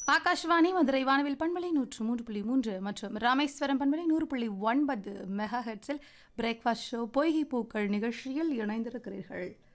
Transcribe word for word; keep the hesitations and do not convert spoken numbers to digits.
ஆகாஷ்வாணி மதுரை வானவில் பண்பலை நூற்று மூன்று புள்ளி மூன்று மற்றும் ராமேஸ்வரம் பண்பலை நூறு புள்ளி ஒன்பது மெகா ஹெட்ஸில் பிரேக்ஃபாஸ்ட் ஷோ பொய்கை பூக்கள் நிகழ்ச்சியில் இணைந்திருக்கிறீர்கள்.